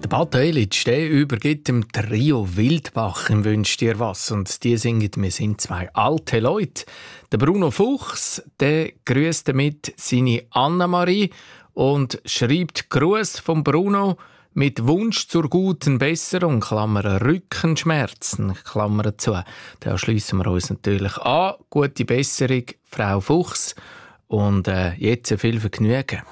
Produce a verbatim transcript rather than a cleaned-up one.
Bad Eilitsch, der übergibt dem Trio Wildbach im «Wünsch dir was». Und die singen «Wir sind zwei alte Leute». Der Bruno Fuchs, der grüßt damit seine Anna-Marie und schreibt Gruß von Bruno mit Wunsch zur guten Besserung, Klammer Rückenschmerzen, Klammer zu. Da schliessen wir uns natürlich an. Gute Besserung, Frau Fuchs. Und äh, jetzt viel Vergnügen.